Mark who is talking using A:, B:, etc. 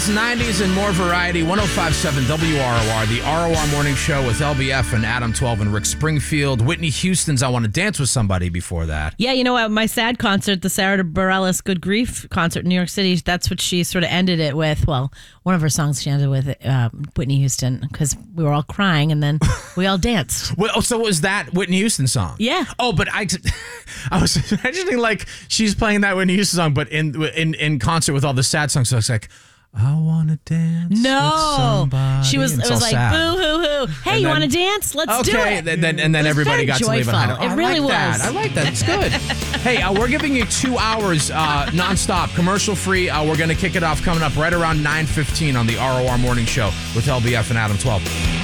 A: 80s, 90s, and more variety. 105.7 WROR, the ROR Morning Show with LBF and Adam 12 and Rick Springfield. Whitney Houston's I Want to Dance with Somebody before that.
B: Yeah, you know what? My sad concert, the Sarah Bareilles Good Grief concert in New York City, that's what she sort of ended it with. Well, one of her songs she ended with Whitney Houston, because we were all crying and then we all danced.
A: Well, so was that Whitney Houston song?
B: Yeah.
A: Oh, but I was imagining like she's playing that Whitney Houston song, but in concert with all the sad songs. So it's like, I want to dance with somebody.
B: She was.
A: And
B: It
A: it's
B: was
A: all
B: like,
A: sad.
B: boo hoo hoo. Hey, you want to dance? Let's do it.
A: And then everybody
B: very
A: got to leave.
B: joyful.
A: I
B: It really
A: like that.
B: was.
A: I like that. It's good. Hey, we're giving you 2 hours nonstop, commercial free. We're going to kick it off coming up right around 9:15 on the ROR Morning Show with LBF and Adam 12.